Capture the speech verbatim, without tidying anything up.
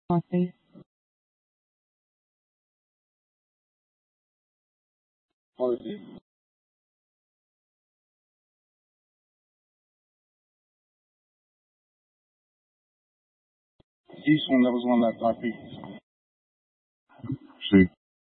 Coffee. Party. Dis, on a besoin de la thérapie.